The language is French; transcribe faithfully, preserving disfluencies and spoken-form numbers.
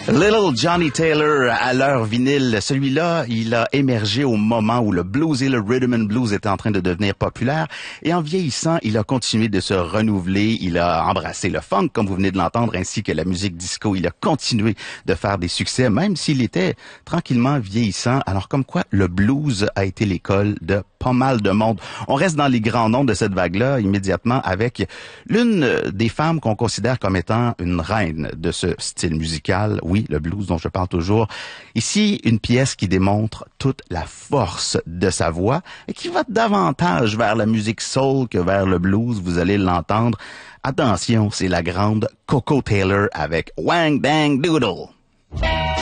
Little Johnny Taylor à l'heure vinyle. Celui-là, il a émergé au moment où le blues et le rhythm and blues étaient en train de devenir populaires. Et en vieillissant, il a continué de se renouveler. Il a embrassé le funk, comme vous venez de l'entendre, ainsi que la musique disco. Il a continué de faire des succès, même s'il était tranquillement vieillissant. Alors, comme quoi, le blues a été l'école de pas mal de monde. On reste dans les grands noms de cette vague-là, immédiatement, avec l'une des femmes qu'on considère comme étant une reine de ce style musical. Oui, le blues dont je parle toujours. Ici, une pièce qui démontre toute la force de sa voix et qui va davantage vers la musique soul que vers le blues. Vous allez l'entendre. Attention, c'est la grande Coco Taylor avec Wang Dang Doodle.